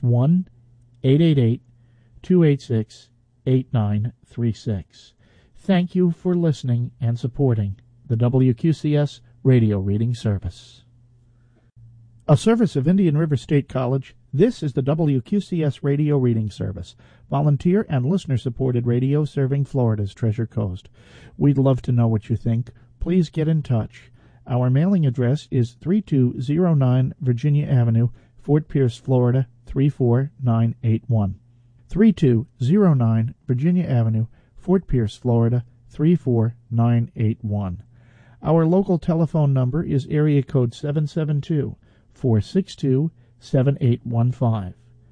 1-888-286-8936. Thank you for listening and supporting the WQCS Radio Reading Service. A service of Indian River State College, this is the WQCS Radio Reading Service, volunteer and listener-supported radio serving Florida's Treasure Coast. We'd love to know what you think. Please get in touch. Our mailing address is 3209 Virginia Avenue, Fort Pierce, Florida, 34981. 3209 Virginia Avenue, Fort Pierce, Florida, 34981. Our local telephone number is area code 772-462-7815.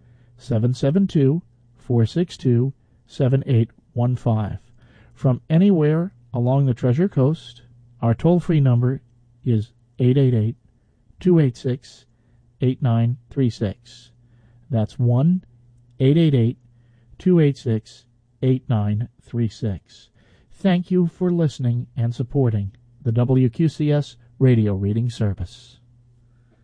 772-462-7815. From anywhere along the Treasure Coast, our toll-free number is 888-286-8936. That's 1-888-286-8936. Thank you for listening and supporting the WQCS Radio Reading Service.